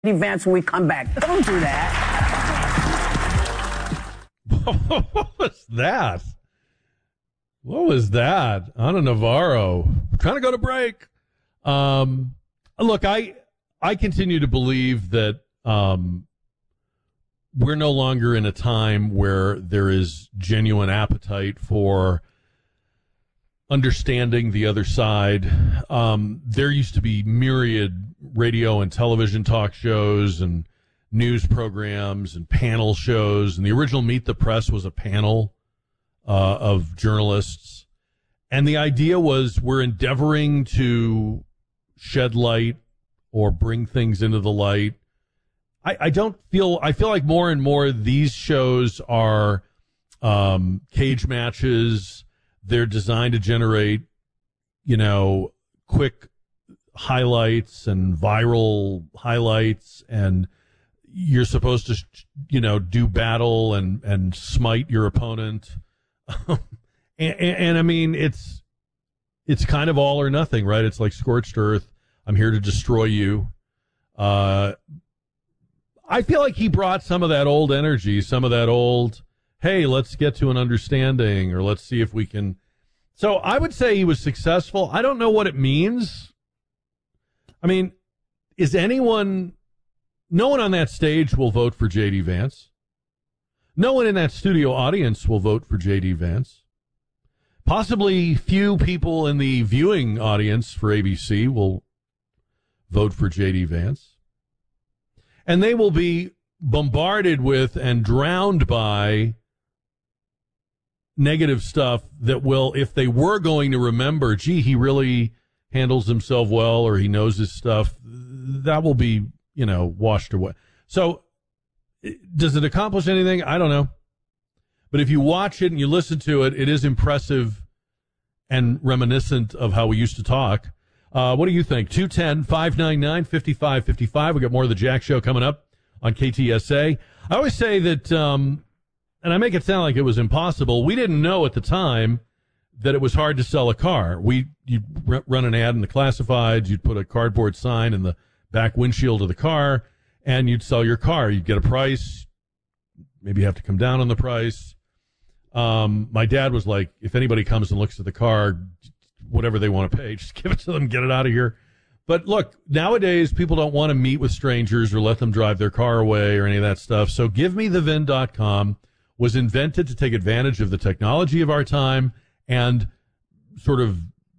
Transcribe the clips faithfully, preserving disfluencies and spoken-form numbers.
Vance when we come back. Don't do that. What was that? What was that? Ana Navarro. We're trying to go to break. Um, look, I I continue to believe that um, we're no longer in a time where there is genuine appetite for understanding the other side. Um, there used to be myriad radio and television talk shows and news programs and panel shows. And the original Meet the Press was a panel uh, of journalists. And the idea was we're endeavoring to shed light or bring things into the light. I, I don't feel, I feel like more and more these shows are um, cage matches. They're designed to generate, you know, quick highlights and viral highlights, and you're supposed to, you know, do battle and, and smite your opponent. and, and, and I mean, it's, it's kind of all or nothing, right? It's like scorched earth. I'm here to destroy you. Uh, I feel like he brought some of that old energy, some of that old, hey, let's get to an understanding, or let's see if we can. So I would say he was successful. I don't know what it means. I mean, is anyone, no one on that stage will vote for J D Vance. No one in that studio audience will vote for J D Vance. Possibly few people in the viewing audience for A B C will vote for J D Vance. And they will be bombarded with and drowned by negative stuff that will, if they were going to remember, gee, he really handles himself well, or he knows his stuff, that will be, you know, washed away. So does it accomplish anything? I don't know. But if you watch it and you listen to it, it is impressive and reminiscent of how we used to talk. Uh, what do you think? two one zero, five nine nine, five five five five. We got more of the Jack Show coming up on K T S A. I always say that, um, and I make it sound like it was impossible. We didn't know at the time that it was hard to sell a car. We, you'd r- run an ad in the classifieds, you'd put a cardboard sign in the back windshield of the car, and you'd sell your car. You'd get a price. Maybe you have to come down on the price. Um, my dad was like, if anybody comes and looks at the car, whatever they want to pay, just give it to them, get it out of here. But look, nowadays people don't want to meet with strangers or let them drive their car away or any of that stuff. So give me the V I N dot com was invented to take advantage of the technology of our time and sort of,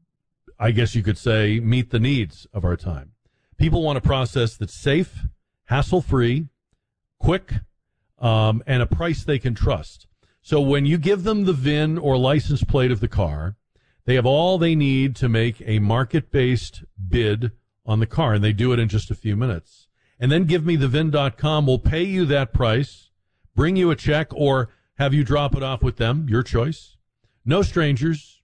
I guess you could say, meet the needs of our time. People want a process that's safe, hassle-free, quick, um, and a price they can trust. So when you give them the V I N or license plate of the car, they have all they need to make a market-based bid on the car, and they do it in just a few minutes. And then give me the V I N dot com will pay you that price, bring you a check, or have you drop it off with them, your choice. No strangers,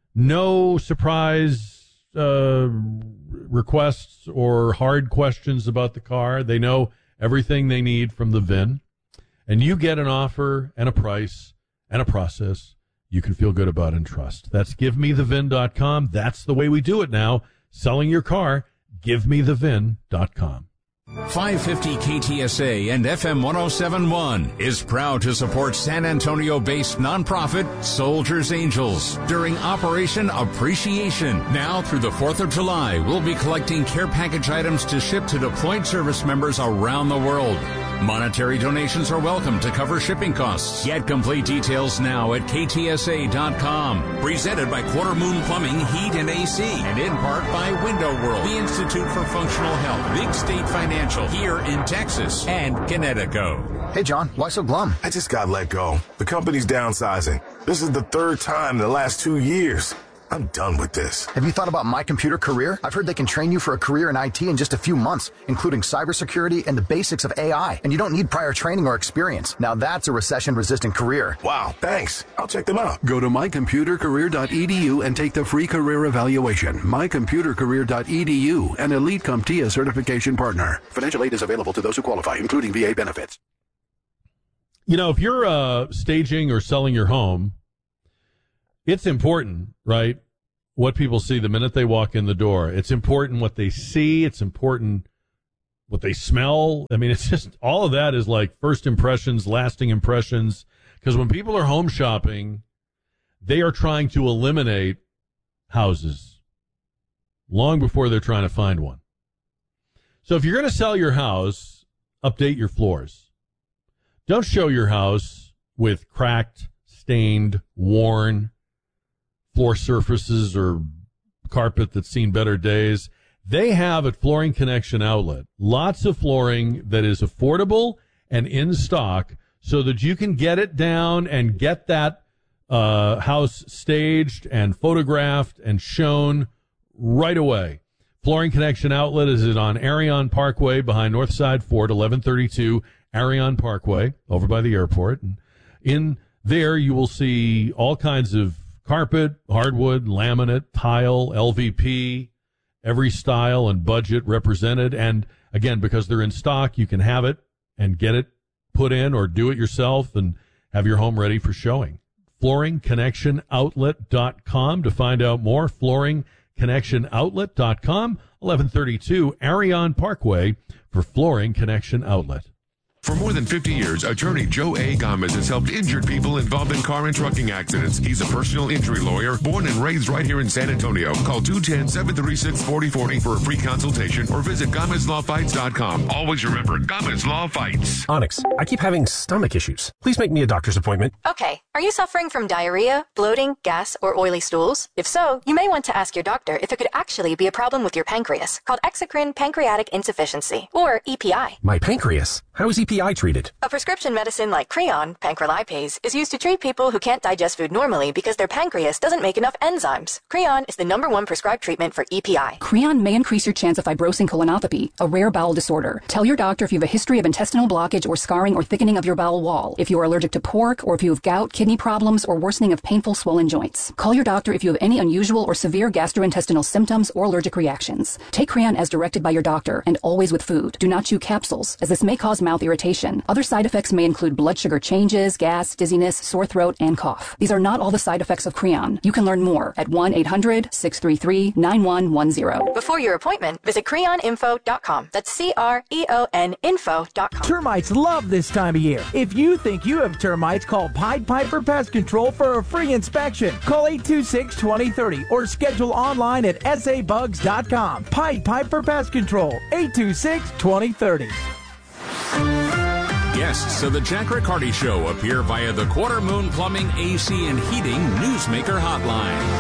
no surprise uh, requests or hard questions about the car. They know everything they need from the V I N. And you get an offer and a price and a process you can feel good about and trust. That's give me the V I N dot com. That's the way we do it now. Selling your car, give me the V I N dot com. five fifty K T S A and F M one oh seven point one is proud to support San Antonio-based nonprofit Soldiers Angels during Operation Appreciation. Now through the fourth of July, we'll be collecting care package items to ship to deployed service members around the world. Monetary donations are welcome to cover shipping costs. Get complete details now at K T S A dot com. Presented by Quarter Moon Plumbing, Heat, and A C. And in part by Window World, the Institute for Functional Health, Big State Financial, here in Texas, and Connecticut. Hey, John, why so glum? I just got let go. The company's downsizing. This is the third time in the last two years. I'm done with this. Have you thought about My Computer Career? I've heard they can train you for a career in I T in just a few months, including cybersecurity and the basics of A I. And you don't need prior training or experience. Now that's a recession-resistant career. Wow, thanks. I'll check them out. Go to my computer career dot e d u and take the free career evaluation. my computer career dot e d u, an Elite CompTIA certification partner. Financial aid is available to those who qualify, including V A benefits. You know, if you're uh, staging or selling your home, it's important, right, what people see the minute they walk in the door. It's important what they see. It's important what they smell. I mean, it's just all of that is like first impressions, lasting impressions. Because when people are home shopping, they are trying to eliminate houses long before they're trying to find one. So if you're going to sell your house, update your floors. Don't show your house with cracked, stained, worn floor surfaces or carpet that's seen better days. They have at Flooring Connection Outlet lots of flooring that is affordable and in stock so that you can get it down and get that uh, house staged and photographed and shown right away. Flooring Connection Outlet is on Arion Parkway behind Northside Ford, eleven thirty-two Arion Parkway, over by the airport. And in there, you will see all kinds of carpet, hardwood, laminate, tile, L V P, every style and budget represented. And again, because they're in stock, you can have it and get it put in or do it yourself and have your home ready for showing. flooring connection outlet dot com to find out more. flooring connection outlet dot com, eleven thirty-two Arion Parkway for Flooring Connection Outlet. For more than fifty years, attorney Joe A. Gomez has helped injured people involved in car and trucking accidents. He's a personal injury lawyer, born and raised right here in San Antonio. Call two one zero, seven three six, four zero four zero for a free consultation or visit Gomez Law Fights dot com. Always remember, Gomez Law Fights. Onyx, I keep having stomach issues. Please make me a doctor's appointment. Okay. Are you suffering from diarrhea, bloating, gas, or oily stools? If so, you may want to ask your doctor if it could actually be a problem with your pancreas, called exocrine pancreatic insufficiency, or E P I. My pancreas? How is E P I treated? A prescription medicine like Creon, pancrelipase, is used to treat people who can't digest food normally because their pancreas doesn't make enough enzymes. Creon is the number one prescribed treatment for E P I. Creon may increase your chance of fibrosing colonopathy, a rare bowel disorder. Tell your doctor if you have a history of intestinal blockage or scarring or thickening of your bowel wall, if you are allergic to pork, or if you have gout, kidney problems, or worsening of painful swollen joints. Call your doctor if you have any unusual or severe gastrointestinal symptoms or allergic reactions. Take Creon as directed by your doctor, and always with food. Do not chew capsules, as this may cause mouth irritation. Other side effects may include blood sugar changes, gas, dizziness, sore throat, and cough. These are not all the side effects of Creon. You can learn more at one eight hundred, six three three, nine one one zero. Before your appointment, visit creon info dot com. That's C R E O N info dot com. Termites love this time of year. If you think you have termites, call Pied Piper Pest Control for a free inspection. Call eight two six, two zero three zero or schedule online at s a bugs dot com. Pied Piper Pest Control, eight two six, two zero three zero. Guests of the Jack Riccardi Show appear via the Quarter Moon Plumbing, A C, and Heating Newsmaker Hotline.